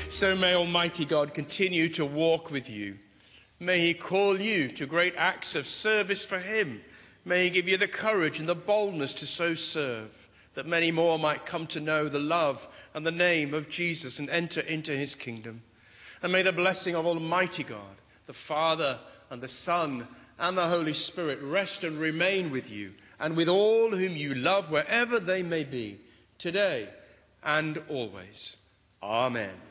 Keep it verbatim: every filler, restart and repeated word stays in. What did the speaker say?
So may Almighty God continue to walk with you. May he call you to great acts of service for him. May he give you the courage and the boldness to so serve, that many more might come to know the love and the name of Jesus and enter into his kingdom. And may the blessing of Almighty God, the Father and the Son and the Holy Spirit rest and remain with you and with all whom you love, wherever they may be, today and always. Amen.